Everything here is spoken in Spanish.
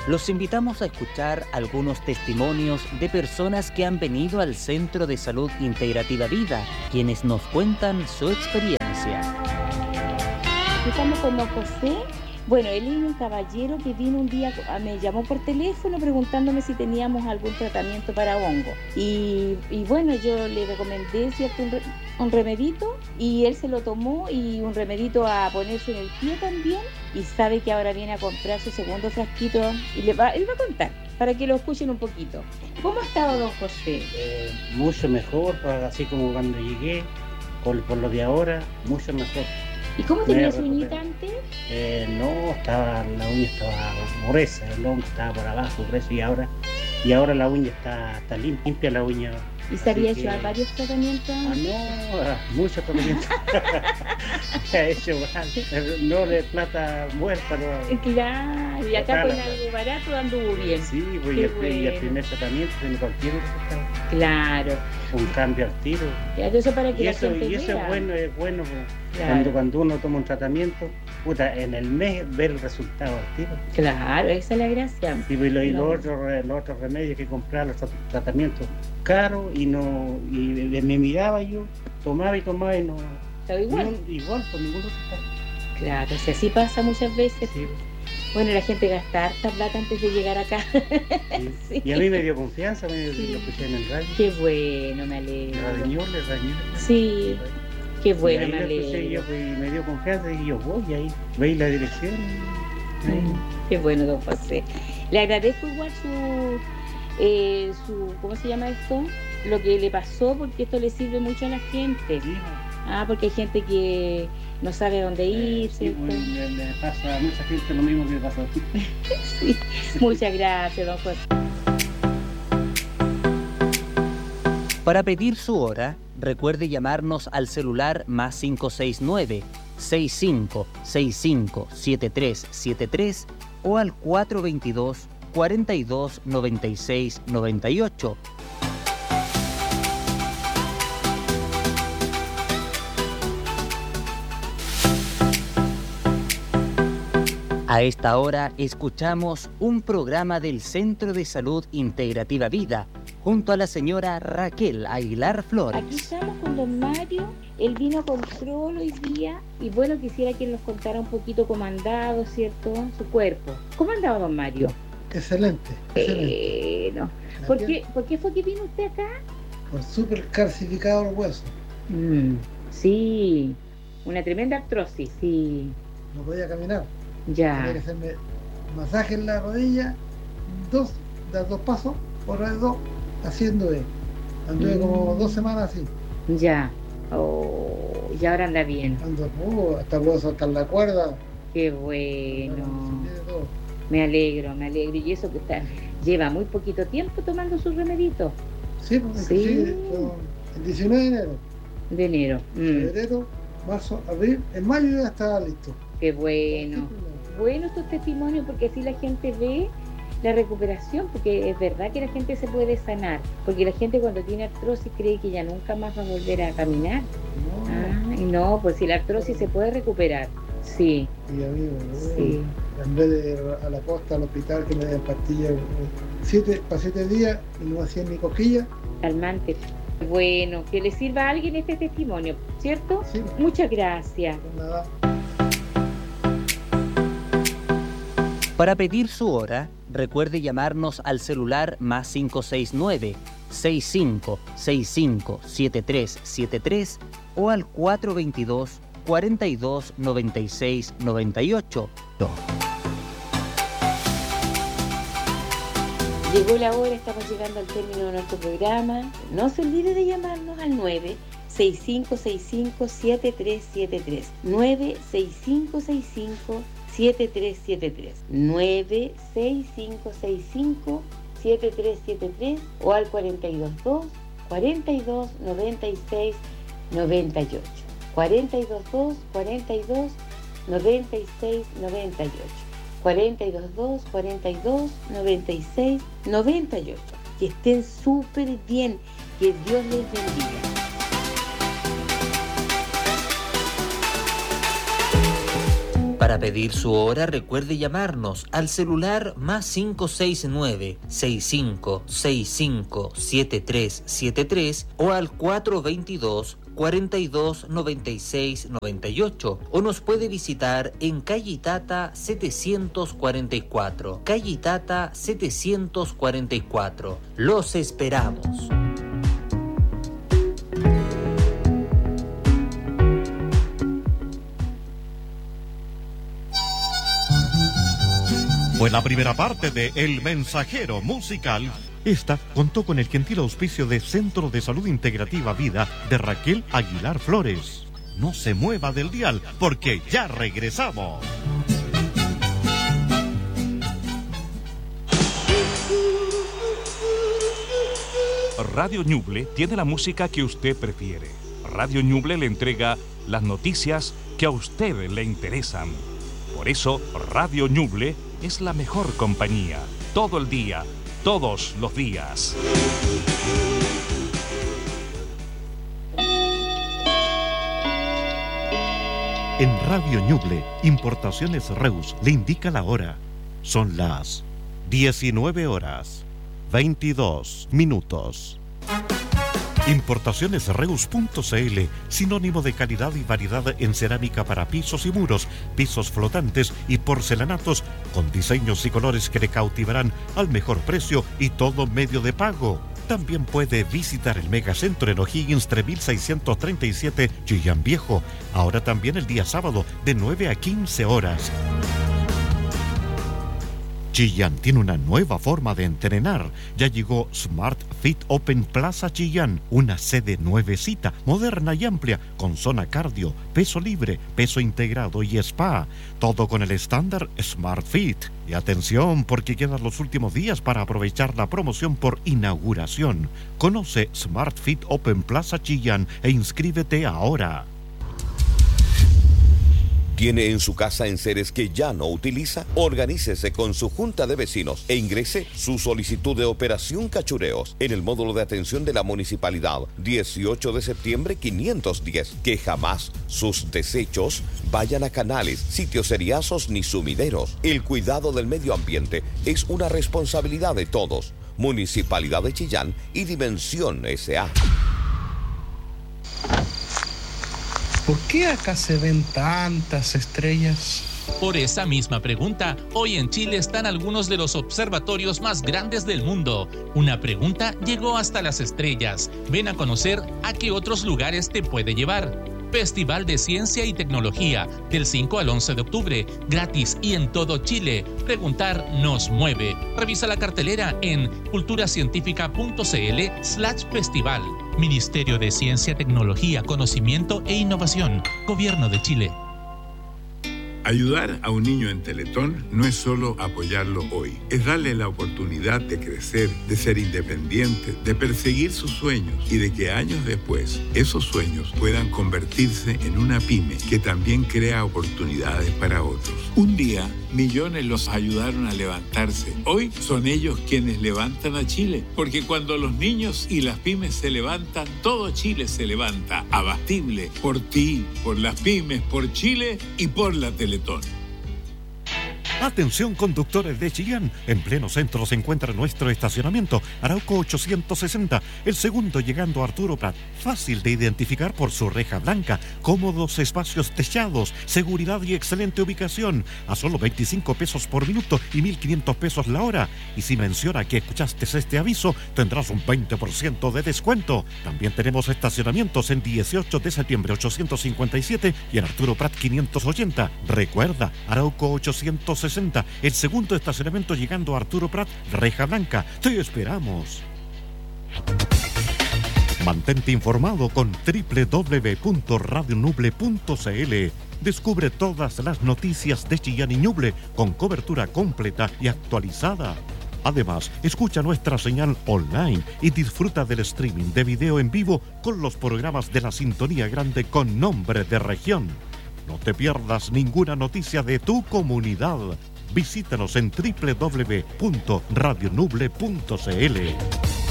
Los invitamos a escuchar algunos testimonios de personas que han venido al Centro de Salud Integrativa Vida, quienes nos cuentan su experiencia. Estamos con don José. Bueno, él es un caballero que vino un día, me llamó por teléfono preguntándome si teníamos algún tratamiento para hongo. Y bueno, yo le recomendé, ¿cierto?, un remedito, y él se lo tomó, y un remedito a ponerse en el pie también, y sabe que ahora viene a comprar su segundo frasquito, y él va a contar, para que lo escuchen un poquito. ¿Cómo ha estado don José? Mucho mejor, así como cuando llegué, por lo de ahora, mucho mejor. ¿Y cómo tenía su uñita antes? No, la uña estaba gruesa, el hongo estaba por abajo, grueso, y ahora la uña está limpia la uña. ¿Y se había hecho varios tratamientos? Muchos tratamientos. Se ha hecho no de plata muerta, no. Claro, y acá con algo barato anduvo bien. Sí, pues, y el primer tratamiento se me cualquier resultado. Claro. Un cambio al tiro. Claro, eso para que y eso es bueno, claro. Cuando uno toma un tratamiento, en el mes ver el resultado al tiro. Claro, esa es la gracia. Y los otros remedios que compraba, los tratamientos caros, y me miraba yo, tomaba y no. ¿Estaba igual? Igual, por ningún resultado. Claro, si así pasa muchas veces. Sí. Bueno, la gente gasta harta plata antes de llegar acá. Sí. Sí. Y a mí me dio confianza, lo escuché en el radio. Qué bueno, me alegro. Radio. Sí, qué bueno, me alegro. Y me dio confianza y yo voy ahí, veis la dirección. Qué bueno, don José. Le agradezco igual su ¿cómo se llama esto? Lo que le pasó, porque esto le sirve mucho a la gente. Sí. Porque hay gente que no sabe dónde ir, ¿cierto? Sí, le pasa a mucha gente lo mismo que me pasó a ti. Sí. Muchas gracias, don José. Para pedir su hora, recuerde llamarnos al celular +569 65 65 7373 o al 422 42 96 98. A esta hora escuchamos un programa del Centro de Salud Integrativa Vida junto a la señora Raquel Aguilar Flores. Aquí estamos con don Mario. Él vino a control hoy día y bueno, quisiera que nos contara un poquito cómo ha andado, ¿cierto?, su cuerpo. ¿Cómo ha andado don Mario? Excelente. No. ¿Por qué fue que vino usted acá? Por súper calcificado el hueso. Sí, una tremenda artrosis, sí. No podía caminar. Ya. Tenía que hacerme masaje en la rodilla, dar dos pasos, por vez dos, haciendo anduve como 2 semanas así. Ya. Y ahora anda bien. Hasta puedo soltar la cuerda. Qué bueno. Me alegro. Y eso que lleva muy poquito tiempo tomando sus remeditos. Sí, porque sí, el 19 de enero. Febrero, marzo, abril, en mayo ya estaba listo. Qué bueno. Bueno estos testimonios, porque así la gente ve la recuperación, porque es verdad que la gente se puede sanar, porque la gente cuando tiene artrosis cree que ya nunca más va a volver a caminar. No, pues si la artrosis se puede recuperar. Sí. Y amigo, sí. En vez de ir a la costa, al hospital, que me den pastillas 7 días y no hacían ni cosquillas. Calmante. Bueno, que le sirva a alguien este testimonio, ¿cierto? Sí. Muchas gracias. Nada. Para pedir su hora, recuerde llamarnos al celular +569 65 65 7373 o al 422 42 96 98. Llegó la hora, estamos llegando al término de nuestro programa. No se olvide de llamarnos al 965657373. 965657373. 965657373 o al 422 42 96 98. 422 42 96 98. 422 42 96 98. Que estén súper bien. Que Dios les bendiga. Para Para pedir su hora, recuerde llamarnos al celular +569 6565 7373 o al 422 42 96 98, o nos puede visitar en calle Itata 744. Calle Itata 744. Los esperamos. Fue la primera parte de El Mensajero Musical. Esta contó con el gentil auspicio de Centro de Salud Integrativa Vida de Raquel Aguilar Flores. No se mueva del dial, porque ya regresamos. Radio Ñuble tiene la música que usted prefiere. Radio Ñuble le entrega las noticias que a usted le interesan. Por eso, Radio Ñuble es la mejor compañía. Todo el día, todos los días. En Radio Ñuble, Importaciones Reus le indica la hora. Son las 19:22. Importacionesreus.cl, sinónimo de calidad y variedad en cerámica para pisos y muros, pisos flotantes y porcelanatos, con diseños y colores que le cautivarán al mejor precio y todo medio de pago. También puede visitar el Megacentro en O'Higgins 3637 Chillán Viejo, ahora también el día sábado de 9 a 15 horas. Chillán tiene una nueva forma de entrenar. Ya llegó Smart Fit Open Plaza Chillán, una sede nuevecita, moderna y amplia, con zona cardio, peso libre, peso integrado y spa. Todo con el estándar Smart Fit. Y atención, porque quedan los últimos días para aprovechar la promoción por inauguración. Conoce Smart Fit Open Plaza Chillán e inscríbete ahora. ¿Tiene en su casa enseres que ya no utiliza? Organícese con su junta de vecinos e ingrese su solicitud de operación cachureos en el módulo de atención de la municipalidad 18 de septiembre 510. Que jamás sus desechos vayan a canales, sitios seriazos ni sumideros. El cuidado del medio ambiente es una responsabilidad de todos. Municipalidad de Chillán y Dimensión S.A. ¿Por qué acá se ven tantas estrellas? Por esa misma pregunta, hoy en Chile están algunos de los observatorios más grandes del mundo. Una pregunta llegó hasta las estrellas. Ven a conocer a qué otros lugares te puede llevar. Festival de Ciencia y Tecnología, del 5 al 11 de octubre, gratis y en todo Chile. Preguntar nos mueve. Revisa la cartelera en culturacientifica.cl/festival. Ministerio de Ciencia, Tecnología, Conocimiento e Innovación. Gobierno de Chile. Ayudar a un niño en Teletón no es solo apoyarlo hoy, es darle la oportunidad de crecer, de ser independiente, de perseguir sus sueños y de que años después esos sueños puedan convertirse en una pyme que también crea oportunidades para otros. Un día, millones los ayudaron a levantarse. Hoy son ellos quienes levantan a Chile, porque cuando los niños y las pymes se levantan, todo Chile se levanta. Abastible, por ti, por las pymes, por Chile y por la Teletón. Atención conductores de Chillán, en pleno centro se encuentra nuestro estacionamiento, Arauco 860, el segundo llegando a Arturo Prat. Fácil de identificar por su reja blanca, cómodos espacios techados, seguridad y excelente ubicación, a solo 25 pesos por minuto y 1.500 pesos la hora. Y si menciona que escuchaste este aviso, tendrás un 20% de descuento. También tenemos estacionamientos en 18 de septiembre 857 y en Arturo Prat 580. Recuerda, Arauco 860. El segundo estacionamiento llegando a Arturo Prat, reja blanca. Te esperamos. Mantente informado con www.radionuble.cl. Descubre todas las noticias de Chillán y Ñuble con cobertura completa y actualizada. Además, escucha nuestra señal online y disfruta del streaming de video en vivo con los programas de la Sintonía Grande con nombre de región. No te pierdas ninguna noticia de tu comunidad. Visítanos en www.radionuble.cl.